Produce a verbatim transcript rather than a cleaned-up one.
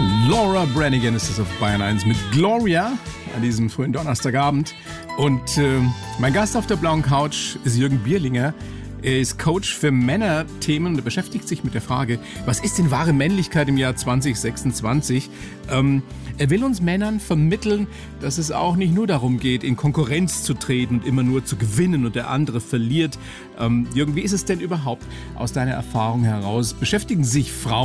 Laura Branigan ist es auf Bayern eins mit Gloria an diesem frühen Donnerstagabend. Und äh, mein Gast auf der blauen Couch ist Jürgen Bierlinger. Er ist Coach für Männerthemen und er beschäftigt sich mit der Frage, was ist denn wahre Männlichkeit im Jahr zwanzig sechsundzwanzig? Ähm, er will uns Männern vermitteln, dass es auch nicht nur darum geht, in Konkurrenz zu treten und immer nur zu gewinnen und der andere verliert. Ähm, Jürgen, wie ist es denn überhaupt aus deiner Erfahrung heraus? Beschäftigen sich Frauen